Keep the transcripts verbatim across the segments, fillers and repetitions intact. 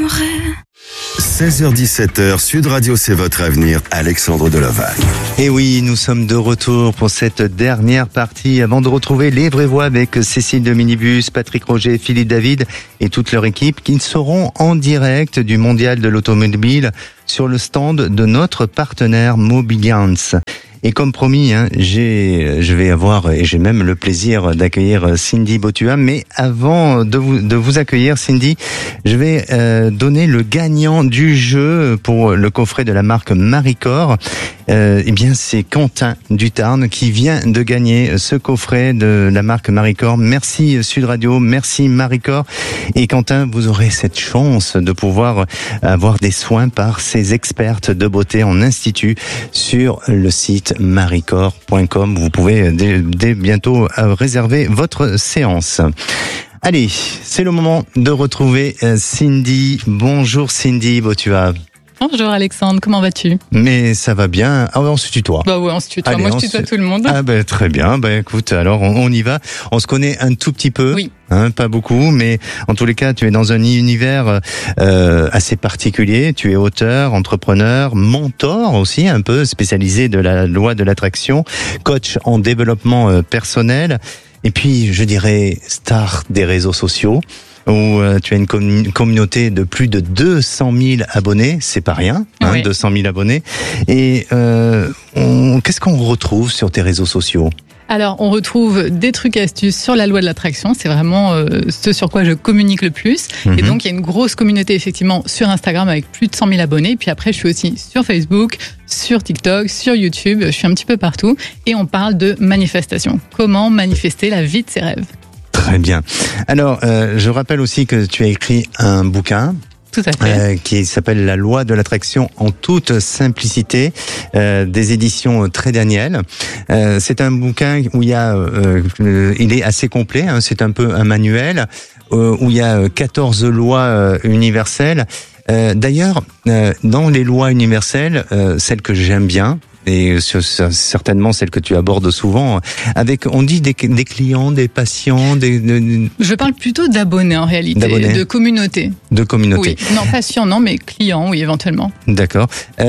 j'aimerais. seize heures dix-sept heures, Sud Radio, c'est votre avenir. Alexandre Delovac. Et oui, nous sommes de retour pour cette dernière partie avant de retrouver les vraies voix avec Cécile de Minibus, Patrick Roger, Philippe David et toute leur équipe qui seront en direct du Mondial de l'Automobile sur le stand de notre partenaire Mobiliance. Et comme promis, hein, j'ai, je vais avoir, et j'ai même le plaisir d'accueillir Cindy Botua. Mais avant de vous, de vous accueillir, Cindy, je vais euh, donner le gagnant du jeu pour le coffret de la marque Maricor. Euh, eh bien, c'est Quentin du Tarn qui vient de gagner ce coffret de la marque Maricor. Merci Sud Radio, merci Maricor. Et Quentin, vous aurez cette chance de pouvoir avoir des soins par ces expertes de beauté en institut sur le site maricor point com. Vous pouvez dès, dès bientôt réserver votre séance. Allez, c'est le moment de retrouver Cindy. Bonjour Cindy Botua. Bonjour Alexandre, comment vas-tu? Mais ça va bien. Ah ouais, on se tutoie. Bah ouais, on se tutoie. Allez, Moi je tutoie se... tout le monde. Ah ben très bien. Ben écoute, alors on, on y va. On se connaît un tout petit peu. Oui. Hein, pas beaucoup, mais en tous les cas, tu es dans un univers euh, assez particulier. Tu es auteur, entrepreneur, mentor aussi, un peu spécialisé de la loi de l'attraction, coach en développement euh, personnel, et puis je dirais star des réseaux sociaux, où euh, tu as une, com- une communauté de plus de deux cent mille abonnés, c'est pas rien, hein, oui. deux cent mille abonnés. Et euh, on, qu'est-ce qu'on retrouve sur tes réseaux sociaux ? Alors, on retrouve des trucs et astuces sur la loi de l'attraction. C'est vraiment euh, ce sur quoi je communique le plus. Mmh. Et donc, il y a une grosse communauté, effectivement, sur Instagram avec plus de cent mille abonnés. Puis après, je suis aussi sur Facebook, sur TikTok, sur YouTube. Je suis un petit peu partout. Et on parle de manifestation. Comment manifester la vie de ses rêves. Très bien. Alors, euh, je rappelle aussi que tu as écrit un bouquin. Tout à fait. Euh, qui s'appelle La loi de l'attraction en toute simplicité, euh, des éditions Très Daniel. Euh, c'est un bouquin où il y a, euh, euh, il est assez complet. Hein, c'est un peu un manuel euh, où il y a quatorze lois euh, universelles. Euh, d'ailleurs, euh, dans les lois universelles, euh, celle que j'aime bien, et certainement celle que tu abordes souvent, avec, on dit des, des clients, des patients, des, de, je parle plutôt d'abonnés en réalité, d'abonnés. de communauté. De communauté. Oui, non, patients, non, mais clients, oui, éventuellement. D'accord.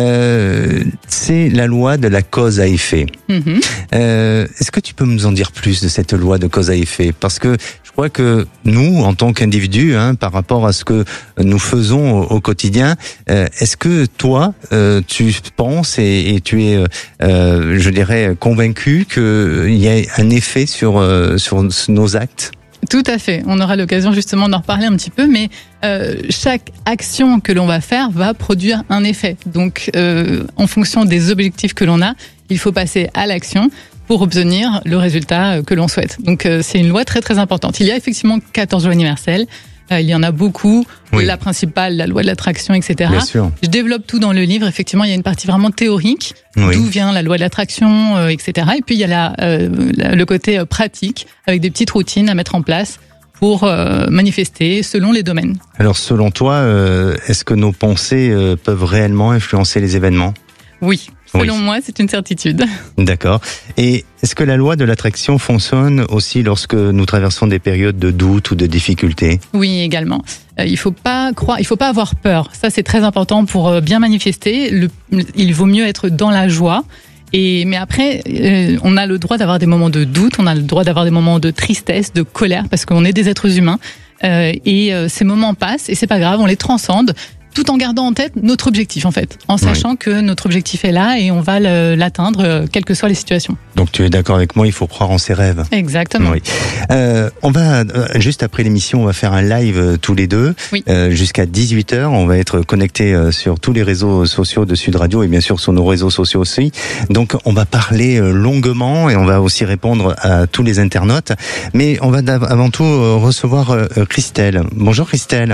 Euh, c'est la loi de la cause à effet. Mm-hmm. Euh, est-ce que tu peux nous en dire plus de cette loi de cause à effet ? Parce que je crois que nous, en tant qu'individus, hein, par rapport à ce que nous faisons au, au quotidien, euh, est-ce que toi, euh, tu penses et, et tu es, euh, je dirais, convaincu qu'il y a un effet sur, euh, sur nos actes ? Tout à fait. On aura l'occasion justement d'en reparler un petit peu, mais euh, chaque action que l'on va faire va produire un effet. Donc, euh, en fonction des objectifs que l'on a, il faut passer à l'action pour obtenir le résultat que l'on souhaite. Donc, euh, c'est une loi très très importante. Il y a effectivement quatorze lois universelles. Euh, il y en a beaucoup. Oui. La principale, la loi de l'attraction, et cetera. Bien sûr. Je développe tout dans le livre. Effectivement, il y a une partie vraiment théorique. Oui. D'où vient la loi de l'attraction, euh, et cetera. Et puis, il y a la, euh, la, le côté euh, pratique, avec des petites routines à mettre en place pour euh, manifester selon les domaines. Alors, selon toi, euh, est-ce que nos pensées euh, peuvent réellement influencer les événements ? Oui. Selon Oui. moi, c'est une certitude. D'accord. Et est-ce que la loi de l'attraction fonctionne aussi lorsque nous traversons des périodes de doute ou de difficulté ? Oui, également. Euh, il faut pas croire, il faut pas avoir peur. Ça, c'est très important pour euh, bien manifester. Le, il vaut mieux être dans la joie. Et mais après, euh, on a le droit d'avoir des moments de doute, on a le droit d'avoir des moments de tristesse, de colère, parce qu'on est des êtres humains. Euh, et euh, ces moments passent, et c'est pas grave, on les transcende. Tout en gardant en tête notre objectif, en fait, en sachant oui. que notre objectif est là et on va le, l'atteindre, quelles que soient les situations. Donc tu es d'accord avec moi, il faut croire en ses rêves. Exactement. Oui. Euh, on va, euh, juste après l'émission, on va faire un live euh, tous les deux, oui. euh, jusqu'à dix-huit heures. On va être connectés euh, sur tous les réseaux sociaux de Sud Radio et bien sûr sur nos réseaux sociaux aussi. Donc on va parler euh, longuement et on va aussi répondre à tous les internautes. Mais on va avant tout euh, recevoir euh, Christelle. Bonjour Christelle.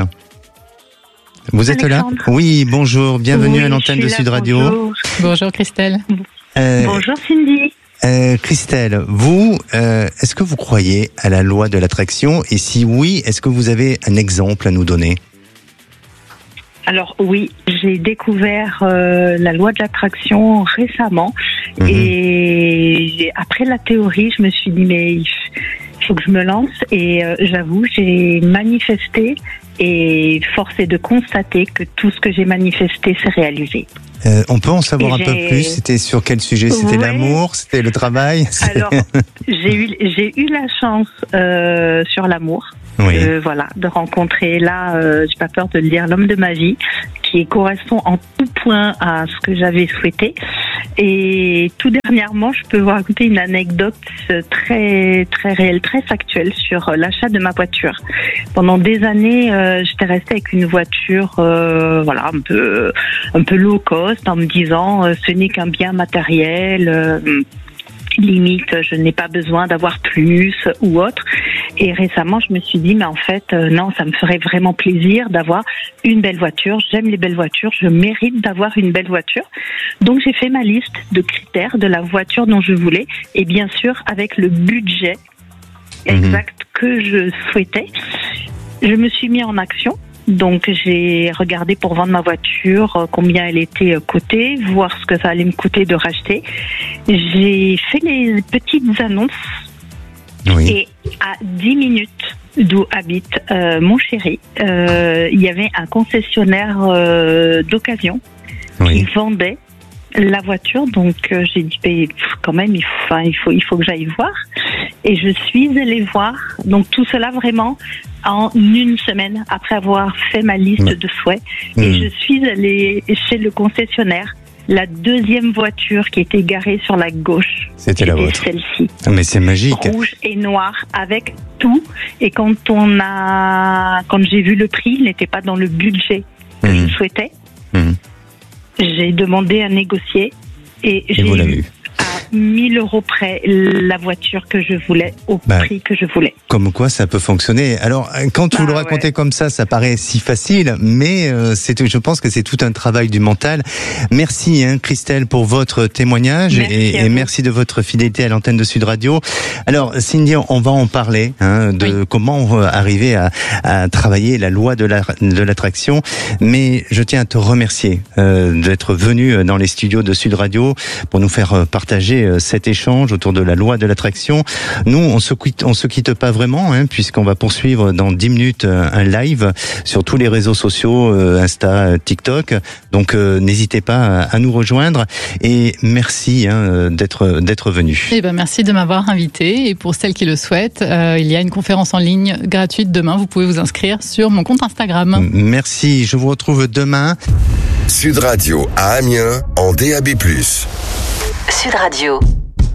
Vous êtes Alexandre. là ? Oui, bonjour, bienvenue oui, à l'antenne de là, Sud Radio. Bonjour, bonjour Christelle. Euh, bonjour Cindy. Euh, Christelle, vous, euh, est-ce que vous croyez à la loi de l'attraction ? Et si oui, est-ce que vous avez un exemple à nous donner ? Alors oui, j'ai découvert euh, la loi de l'attraction récemment. Mmh. Et après la théorie, je me suis dit, mais il faut que je me lance. Et euh, j'avoue, j'ai manifesté Et force est de constater que tout ce que j'ai manifesté s'est réalisé. Euh, on peut en savoir Et un peu j'ai- plus? C'était sur quel sujet? C'était Ouais. l'amour? C'était le travail? Alors, j'ai eu, j'ai eu la chance euh, sur l'amour. Oui. Euh, voilà, de rencontrer là, euh, j'ai pas peur de le dire, l'homme de ma vie, qui correspond en tout point à ce que j'avais souhaité. Et tout dernièrement, je peux vous raconter une anecdote très très réelle, très factuelle sur l'achat de ma voiture. Pendant des années, euh, j'étais restée avec une voiture, euh, voilà, un peu un peu low cost, en me disant euh, ce n'est qu'un bien matériel. Euh, limite, je n'ai pas besoin d'avoir plus ou autre. Et récemment, je me suis dit, mais en fait, euh, non, ça me ferait vraiment plaisir d'avoir une belle voiture. J'aime les belles voitures, je mérite d'avoir une belle voiture. Donc, j'ai fait ma liste de critères de la voiture dont je voulais. Et bien sûr, avec le budget exact que je souhaitais, je me suis mis en action. Donc j'ai regardé pour vendre ma voiture euh, combien elle était euh, cotée, voir ce que ça allait me coûter de racheter. J'ai fait les petites annonces Oui. et à dix minutes d'où habite euh, mon chéri, euh, il y avait un concessionnaire euh, d'occasion Oui. qui vendait la voiture. Donc euh, j'ai dit ben, pff, quand même il faut, enfin, il faut il faut que j'aille voir. Et je suis allée voir. Donc tout cela vraiment en une semaine après avoir fait ma liste Bah. de souhaits. Mmh. Et je suis allée chez le concessionnaire. La deuxième voiture qui était garée sur la gauche, C'était la vôtre. celle-ci, Ah, mais c'est magique. rouge et noir avec tout. Et quand on a, quand j'ai vu le prix, il n'était pas dans le budget que Mhm. je souhaitais. Mhm. J'ai demandé à négocier et, Et j'ai vous l'avez eu eu. à mille euros près la voiture que je voulais au Bah. prix que je voulais. Comme quoi, ça peut fonctionner. Alors, quand vous Bah, le racontez ouais. comme ça, ça paraît si facile, mais euh, c'est, je pense que c'est tout un travail du mental. Merci, hein, Christelle, pour votre témoignage Merci et, à et vous. merci de votre fidélité à l'antenne de Sud Radio. Alors, Cindy, on va en parler, hein, de Oui. comment on va arriver à, à travailler la loi de, la, de l'attraction. Mais je tiens à te remercier euh, d'être venu dans les studios de Sud Radio pour nous faire euh, partager euh, cet échange autour de la loi de l'attraction. Nous, on se quitte, on se quitte pas vraiment, hein, puisqu'on va poursuivre dans dix minutes euh, un live sur tous les réseaux sociaux, euh, Insta, euh, TikTok. Donc, euh, n'hésitez pas à, à nous rejoindre. Et merci, hein, d'être d'être venu. Eh ben, merci de m'avoir invité. Et pour celles qui le souhaitent, euh, il y a une conférence en ligne gratuite demain. Vous pouvez vous inscrire sur mon compte Instagram. Merci. Je vous retrouve demain. Sud Radio à Amiens en D A B plus. Sud Radio.